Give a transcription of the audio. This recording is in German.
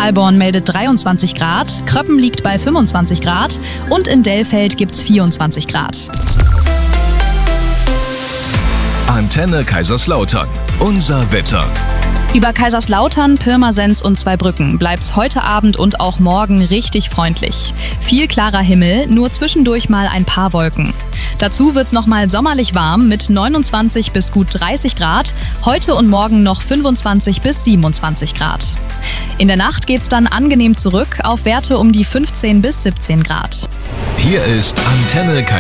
Alborn meldet 23 Grad, Kröppen liegt bei 25 Grad und in Dellfeld gibt's 24 Grad. Antenne Kaiserslautern. Unser Wetter. Über Kaiserslautern, Pirmasens und Zweibrücken bleibt's heute Abend und auch morgen richtig freundlich. Viel klarer Himmel, nur zwischendurch mal ein paar Wolken. Dazu wird's nochmal sommerlich warm mit 29 bis gut 30 Grad, heute und morgen noch 25 bis 27 Grad. In der Nacht geht's dann angenehm zurück auf Werte um die 15 bis 17 Grad. Hier ist Antenne Kaiserslautern.